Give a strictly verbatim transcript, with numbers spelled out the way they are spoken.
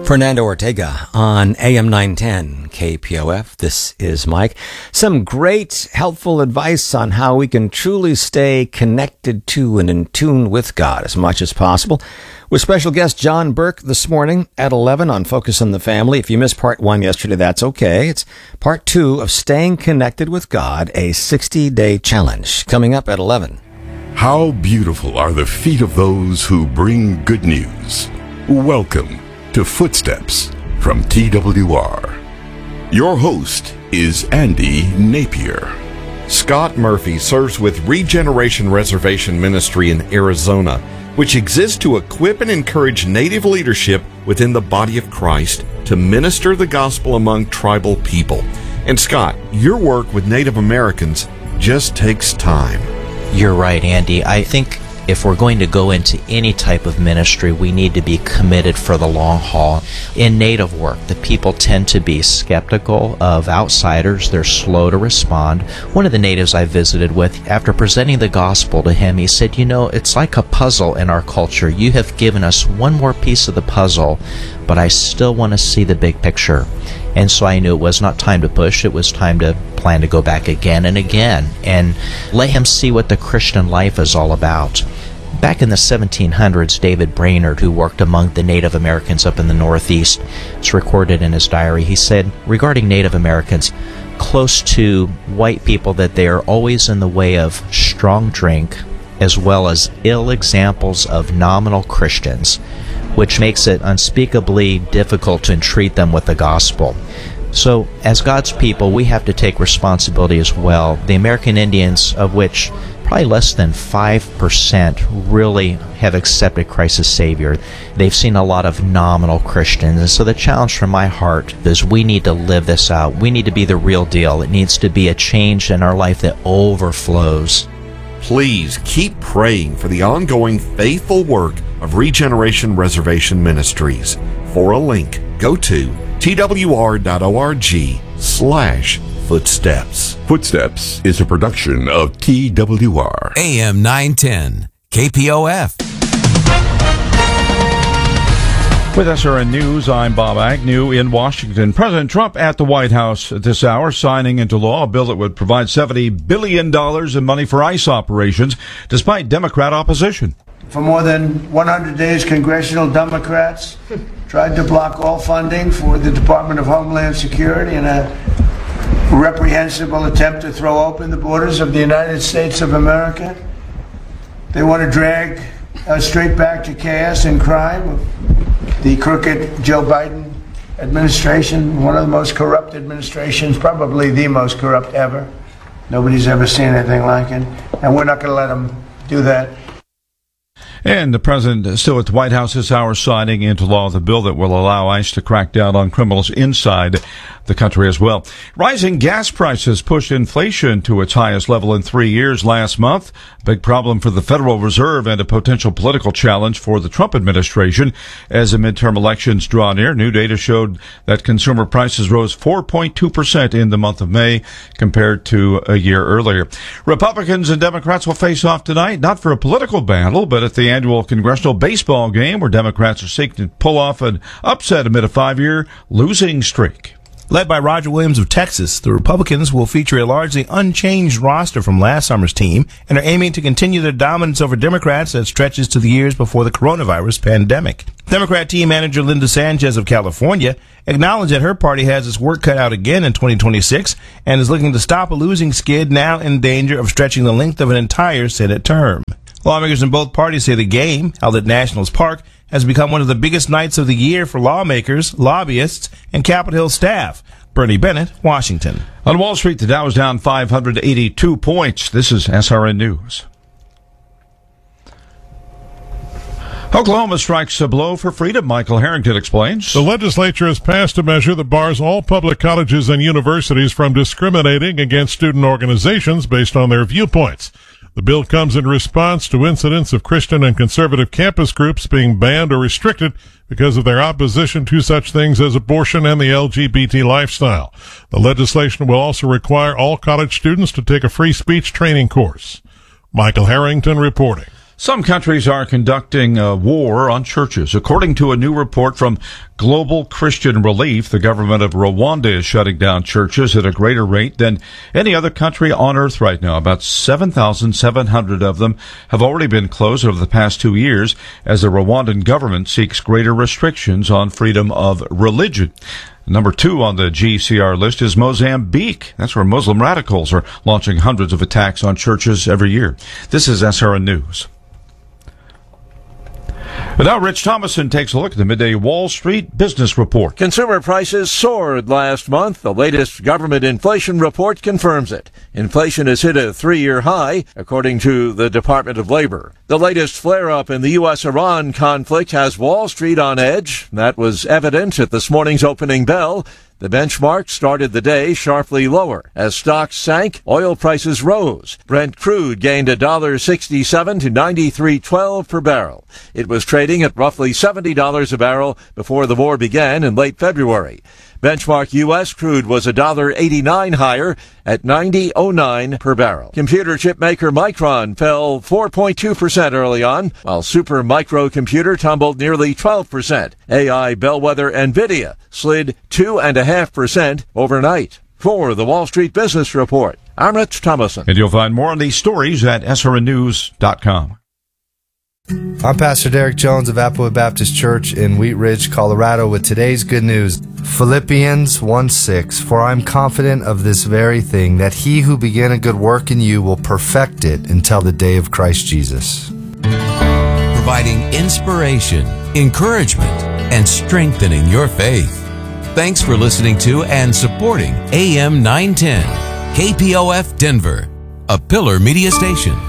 Fernando Ortega on A M nine ten K P O F. This is Mike. Some great, helpful advice on how we can truly stay connected to and in tune with God as much as possible. With special guest John Burke this morning at eleven on Focus on the Family. If you missed part one yesterday, that's okay. It's part two of Staying Connected with God, a sixty-day challenge, coming up at eleven. How beautiful are the feet of those who bring good news. Welcome to Footsteps from T W R. Your host is Andy Napier. Scott Murphy serves with Regeneration Reservation Ministry in Arizona, which exists to equip and encourage Native leadership within the body of Christ to minister the gospel among tribal people. And Scott, your work with Native Americans just takes time. You're right, Andy. I think if we're going to go into any type of ministry, we need to be committed for the long haul. In Native work, the people tend to be skeptical of outsiders. They're slow to respond. One of the natives I visited with, after presenting the gospel to him, he said, you know, it's like a puzzle in our culture. You have given us one more piece of the puzzle, but I still want to see the big picture. And so I knew it was not time to push. It was time to plan to go back again and again and let him see what the Christian life is all about. Back in the seventeen hundreds, David Brainerd, who worked among the Native Americans up in the Northeast, it's recorded in his diary, he said, regarding Native Americans, close to white people, that they are always in the way of strong drink, as well as ill examples of nominal Christians, which makes it unspeakably difficult to entreat them with the gospel. So, as God's people, we have to take responsibility as well. The American Indians, of which probably less than five percent really have accepted Christ as Savior, they've seen a lot of nominal Christians. And so the challenge from my heart is we need to live this out. We need to be the real deal. It needs to be a change in our life that overflows. Please keep praying for the ongoing faithful work of Regeneration Reservation Ministries. For a link, go to twr.org slash footsteps. Footsteps is a production of T W R. A M nine ten K P O F. With S R N News, I'm Bob Agnew in Washington. President Trump at the White House at this hour, signing into law a bill that would provide seventy billion dollars in money for ICE operations, despite Democrat opposition. For more than one hundred days, congressional Democrats tried to block all funding for the Department of Homeland Security in a reprehensible attempt to throw open the borders of the United States of America. They want to drag us straight back to chaos and crime of the crooked Joe Biden administration, one of the most corrupt administrations, probably the most corrupt ever. Nobody's ever seen anything like it, and we're not going to let them do that. And the president is still at the White House this hour, signing into law the bill that will allow ICE to crack down on criminals inside the country as well. Rising gas prices pushed inflation to its highest level in three years last month. Big problem for the Federal Reserve and a potential political challenge for the Trump administration as the midterm elections draw near. New data showed that consumer prices rose four point two percent in the month of May compared to a year earlier. Republicans and Democrats will face off tonight, not for a political battle, but at the annual congressional baseball game where Democrats are seeking to pull off an upset amid a five-year losing streak. Led by Roger Williams of Texas, the Republicans will feature a largely unchanged roster from last summer's team and are aiming to continue their dominance over Democrats that stretches to the years before the coronavirus pandemic. Democrat team manager Linda Sanchez of California acknowledged that her party has its work cut out again in twenty twenty-six and is looking to stop a losing skid now in danger of stretching the length of an entire Senate term. Lawmakers in both parties say the game, held at Nationals Park, has become one of the biggest nights of the year for lawmakers, lobbyists, and Capitol Hill staff. Bernie Bennett, Washington. On Wall Street, the Dow is down five hundred eighty-two points. This is S R N News. Oklahoma strikes a blow for freedom. Michael Harrington explains. The legislature has passed a measure that bars all public colleges and universities from discriminating against student organizations based on their viewpoints. The bill comes in response to incidents of Christian and conservative campus groups being banned or restricted because of their opposition to such things as abortion and the L G B T lifestyle. The legislation will also require all college students to take a free speech training course. Michael Harrington reporting. Some countries are conducting a war on churches. According to a new report from Global Christian Relief, the government of Rwanda is shutting down churches at a greater rate than any other country on earth right now. About seven thousand seven hundred of them have already been closed over the past two years as the Rwandan government seeks greater restrictions on freedom of religion. Number two on the G C R list is Mozambique. That's where Muslim radicals are launching hundreds of attacks on churches every year. This is S R N News. But now Rich Thomason takes a look at the midday Wall Street Business Report. Consumer prices soared last month. The latest government inflation report confirms it. Inflation has hit a three-year high, according to the Department of Labor. The latest flare-up in the U S Iran conflict has Wall Street on edge. That was evident at this morning's opening bell. The benchmark started the day sharply lower. As stocks sank, oil prices rose. Brent crude gained one dollar sixty-seven to ninety-three twelve per barrel. It was trading at roughly seventy dollars a barrel before the war began in late February. Benchmark U S crude was one dollar eighty-nine higher at ninety oh nine per barrel. Computer chip maker Micron fell four point two percent early on, while Super Micro Computer tumbled nearly twelve percent. A I bellwether Nvidia slid two point five percent overnight. For the Wall Street Business Report, I'm Rich Thomason. And you'll find more on these stories at S R N news dot com. I'm Pastor Derek Jones of Applewood Baptist Church in Wheat Ridge, Colorado, with today's good news. Philippians one six, for I'm confident of this very thing, that he who began a good work in you will perfect it until the day of Christ Jesus. Providing inspiration, encouragement, and strengthening your faith. Thanks for listening to and supporting A M nine ten, K P O F Denver, a Pillar Media Station.